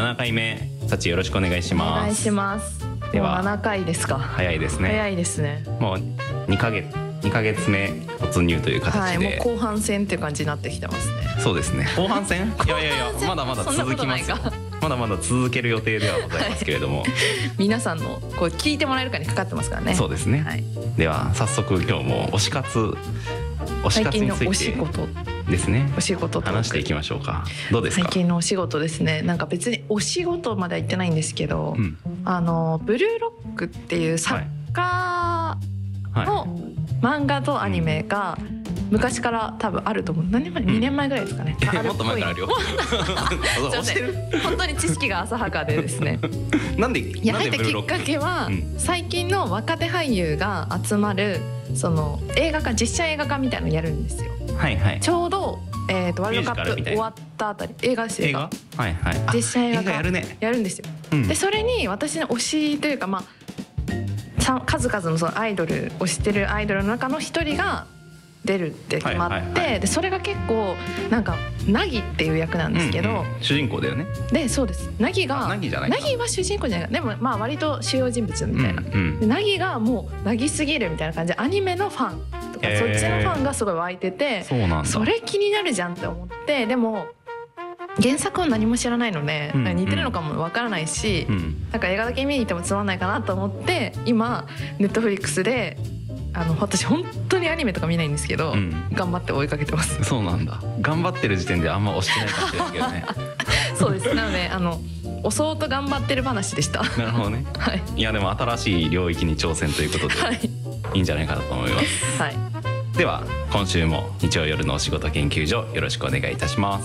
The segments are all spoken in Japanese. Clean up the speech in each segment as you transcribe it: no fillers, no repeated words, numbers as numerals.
7回目、さちよろしくお願いします。 お願いします。 ではもう7回ですか。 早いですね。 早いですね。 もう2ヶ月目突入という形で、 はい、もう後半戦っていう感じになってきてますね。 そうですね。後半戦いやまだまだ続きますよ。まだまだ続ける予定ではございますけれども、はい、 皆さんのこう聞いてもらえるかにかかってますからね。 そうですね、はい、では早速今日も推し活について、最近のお仕事ですね、お仕事話していきましょうか。どうですか最近のお仕事ですね。なんか別にお仕事までは言ってないんですけど、ブルーロックっていう作家の漫画とアニメが昔から多分あると思う。何年前？2年前ぐらいですかね。 もっと前からあるよ。 本当に知識が浅はかでですね。 なんで入ったきっかけは、最近の若手俳優が集まるその映画化、実写映画化みたいなのやるんですよ。はいはい。ちょうどワールドカップ終わったあたり、映画ですよ。はいはい。実写映画化やるんですよ。でそれに私の推しというか、数々のそのアイドル推してるアイドルの中の一人が出るって決まって、でそれが結構なんかナギっていう役なんですけど、 主人公だよね。 でそうです。ナギは主人公じゃないか。でも割と主要人物みたいな。でナギがもうナギすぎるみたいな感じで、アニメのファンとかそっちのファンがすごい湧いてて、それ気になるじゃんって思って、でも原作を何も知らないので、似てるのかもわからないし、なんか映画だけ見に行ってもつまんないかなと思って、今ネットフリックスで私本当にアニメとか見ないんですけど、頑張って追いかけてます。 そうなんだ。頑張ってる時点であんま推してないかもしれないけどね。 そうです。なので推そうと頑張ってる話でした。 なるほどね。はい。いやでも新しい領域に挑戦ということで、いいんじゃないかなと思います。はい。では今週も日曜夜のお仕事研究所よろしくお願いいたします。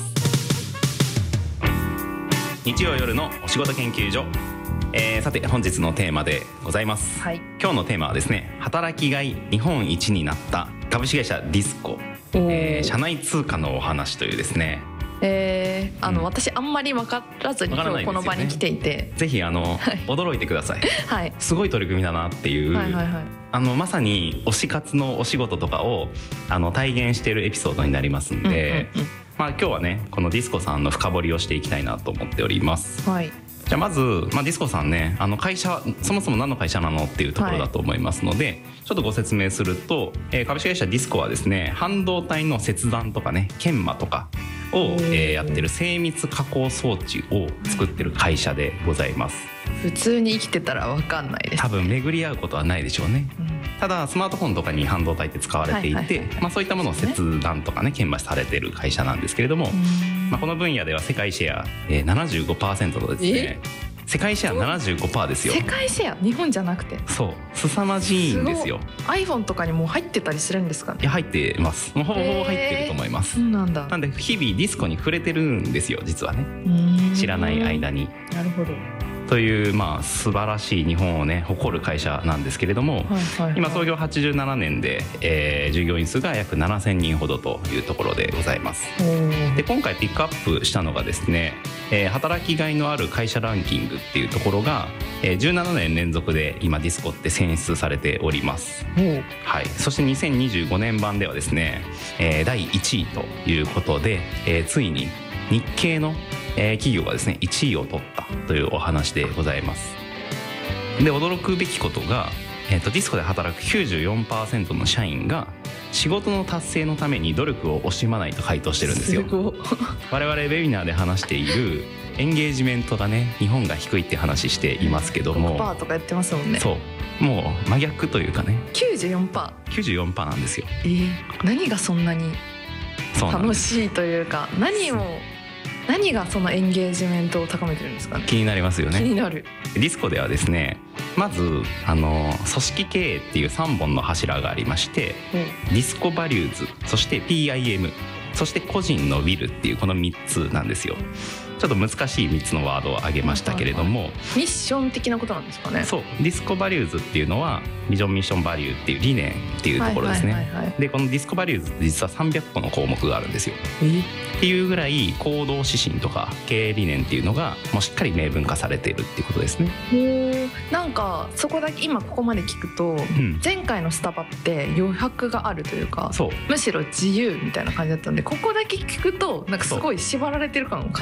日曜夜のお仕事研究所。さて本日のテーマでございます、はい、今日のテーマはですね、働きがい日本一になった株式会社ディスコ、社内通貨のお話というですね、 私あんまり分からずに今日この場に来ていて、 ぜひ驚いてください、はい、すごい取り組みだなっていう、まさに推し活のお仕事とかを体現しているエピソードになりますんで、今日はねこのディスコさんの深掘りをしていきたいなと思っております。はい。じゃあまず、ディスコさんね、会社そもそも何の会社なのっていうところだと思いますので、ちょっとご説明すると、株式会社ディスコはですね、半導体の切断とかね、研磨とかを、やってる精密加工装置を作ってる会社でございます。 普通に生きてたら分かんないです、ね、 多分巡り合うことはないでしょうね、ただスマートフォンとかに半導体って使われていて、そういったものを切断とかね、研磨されてる会社なんですけれども、この分野では世界シェア 75% のですね、世界シェア 75% ですよ。 世界シェア、日本じゃなくて。 そう、凄まじいんですよ。 iPhone とかにも入ってたりするんですかね。 いや入ってます。もうほぼほぼ入ってると思います。なんで日々ディスコに触れてるんですよ、実はね。知らない間に。 なるほど。 という素晴らしい日本をね誇る会社なんですけれども、今創業87年で、従業員数が約7000人ほどというところでございます。で今回ピックアップしたのがですね、働きがいのある会社ランキングっていうところが、17年連続で今ディスコって選出されております。はい。そして2025年版ではですね、第1位ということで、ついに日系の企業がですね1位を取ったというお話でございます。で驚くべきことが、ディスコで働く 94% の社員が仕事の達成のために努力を惜しまないと回答してるんですよ。我々ウェビナーで話しているエンゲージメントがね日本が低いって話していますけども、 6% とかやってますもんね。 そうもう真逆というかね 94% なんですよ。 何がそんなに楽しいというか、何がそのエンゲージメントを高めてるんですかね。 気になりますよね。 気になる。 ディスコではですね、まず組織経営っていう3本の柱がありまして、ディスコバリューズ、そして PIM、 そして個人のウィルっていうこの3つなんですよ。ちょっと難しい3つのワードを挙げましたけれども、 ミッション的なことなんですかね。 そう、ディスコバリューズっていうのはビジョンミッションバリューっていう理念っていうところですね。でこのディスコバリューズって実は300個の項目があるんですよ。っていうぐらい行動指針とか経営理念っていうのがもうしっかり明文化されているっていうことですね。 なんかそこだけ今ここまで聞くと、前回のスタバって余白があるというか、むしろ自由みたいな感じだったんで、ここだけ聞くとなんかすごい縛られてる感を感じちゃいます。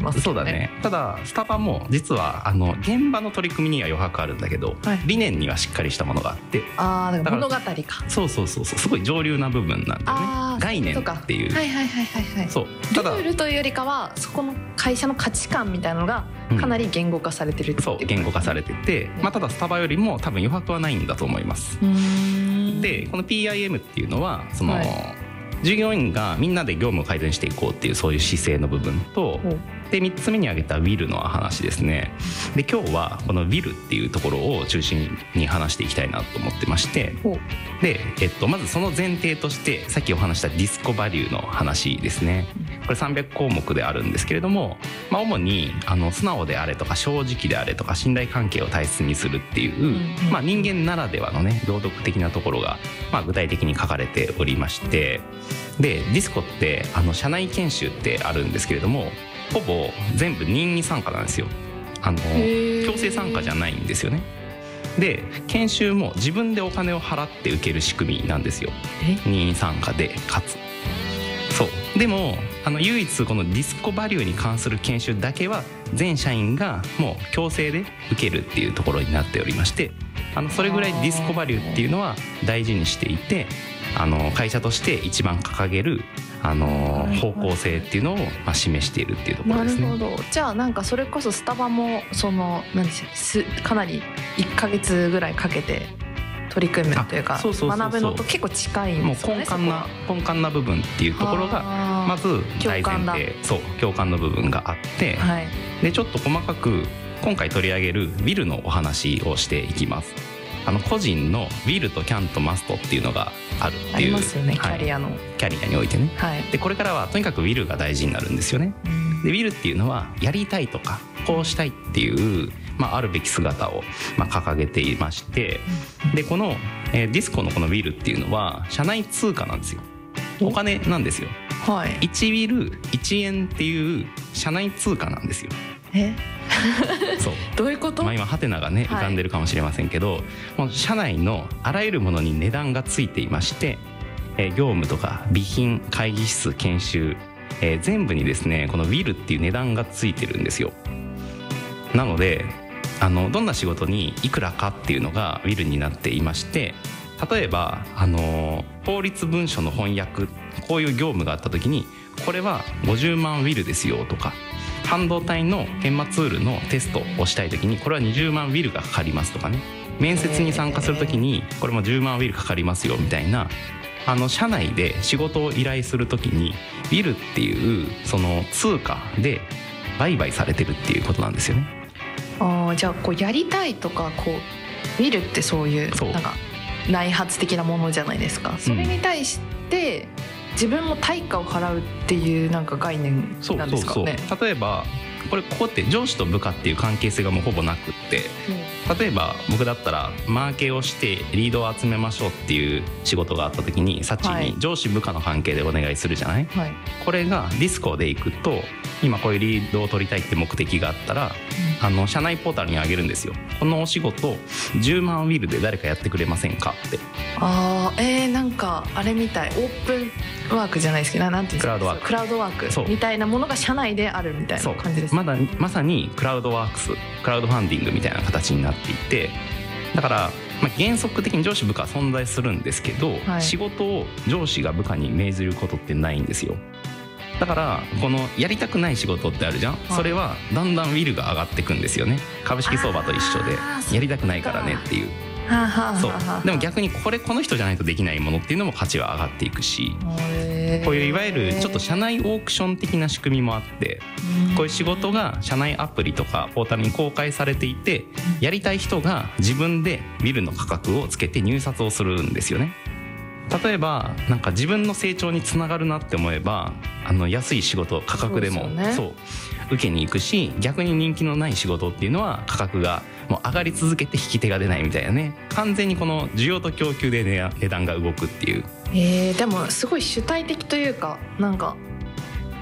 ますけどね。 そうだね。ただスタバも実は現場の取り組みには余白あるんだけど、はい、理念にはしっかりしたものがあって、 だから物語か。 そうすごい上流な部分なんだよね。概念っていう。 はいそう。ただルールというよりかはそこの会社の価値観みたいなのがかなり言語化されてるっていう、 そう言語化されてて、ただスタバよりも多分余白はないんだと思います。でこの PIM っていうのはその、従業員がみんなで業務を改善していこうっていうそういう姿勢の部分と、で3つ目に挙げた Will の話ですね。で今日はこの Will っていうところを中心に話していきたいなと思ってまして、で、まずその前提としてさっきお話したディスコバリューの話ですね。これ300項目であるんですけれども、主に素直であれとか正直であれとか信頼関係を大切にするっていう、人間ならではのね道徳的なところが、具体的に書かれておりまして、でディスコって社内研修ってあるんですけれども、ほぼ全部任意参加なんですよ。強制参加じゃないんですよね。で研修も自分でお金を払って受ける仕組みなんですよ。任意参加でかつそうでも唯一このディスコバリューに関する研修だけは全社員がもう強制で受けるっていうところになっておりまして、それぐらいディスコバリューっていうのは大事にしていて、会社として一番掲げる方向性っていうのを示しているっていうところですね。 なるほど。じゃあなんかそれこそスタバも何でしたかなり1ヶ月ぐらいかけて取り組むというか学ぶのと結構近いんですよね。 根幹な部分っていうところがまず大前提、共感の部分があって、でちょっと細かく今回取り上げる Will のお話をしていきます。個人の Will と Can と Must っていうのがあるっていう、 ありますよね、キャリアにおいてね、でこれからはとにかく Will が大事になるんですよね。で Will っていうのはやりたいとかこうしたいっていう、あるべき姿を掲げていまして、でこのディスコのこの Will っていうのは社内通貨なんですよ。お金なんですよ。1 Will 1円っていう社内通貨なんですよ。そうどういうこと？ 今ハテナがね浮かんでるかもしれませんけど、もう社内のあらゆるものに値段がついていまして、業務とか備品、会議室、研修、全部にですねこの Will っていう値段がついてるんですよ。なのでどんな仕事にいくらかっていうのが Will になっていまして、例えば法律文書の翻訳、こういう業務があった時にこれは50万 Will ですよとか、半導体の研磨ツールのテストをしたい時にこれは20万 Will がかかりますとかね、面接に参加する時にこれも10万 Will かかりますよみたいな、社内で仕事を依頼する時に Will っていうその通貨で売買されてるっていうことなんですよね。 じゃあやりたいとかWill ってそういうなんか内発的なものじゃないですか。それに対して自分も対価を払うっていうなんか概念なんですかね。 例えばここって上司と部下っていう関係性がもうほぼなくって、例えば僕だったらマーケをしてリードを集めましょうっていう仕事があった時にサチに上司部下の関係でお願いするじゃない、これがディスコでいくと今こういうリードを取りたいって目的があったら、社内ポータルにあげるんですよ。このお仕事10万 Will で誰かやってくれませんかって。 なんかあれみたい、オープンワークじゃないですけど、なんていうんですか、クラウドワークみたいなものが社内であるみたいな感じです。 まさにクラウドワークス、クラウドファンディングみたいな形になっていて、だから原則的に上司部下は存在するんですけど、仕事を上司が部下に命ずることってないんですよ。だからこのやりたくない仕事ってあるじゃん、それはだんだん Will が上がっていくんですよね。株式相場と一緒でやりたくないからねっていう。でも逆にこの人じゃないとできないものっていうのも価値は上がっていくし、こういういわゆるちょっと社内オークション的な仕組みもあって、こういう仕事が社内アプリとかポータルに公開されていて、やりたい人が自分でビルの価格をつけて入札をするんですよね。例えばなんか自分の成長につながるなって思えば安い仕事価格でも受けに行くし、逆に人気のない仕事っていうのは価格がもう上がり続けて引き手が出ないみたいなね、完全にこの需要と供給で値段が動くっていう。 でもすごい主体的というか、なんか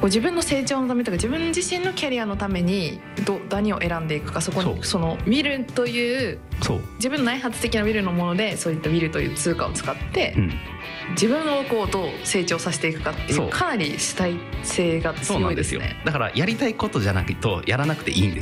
自分の成長のためとか自分自身のキャリアのために何を選んでいくか、そこにそのウィルという自分の内発的なウィルのもので、そういったウィルという通貨を使って、自分をこうどう成長させていくかっていうかなり主体性が強いですね。 だからやりたいことじゃなくてやらなくていいんです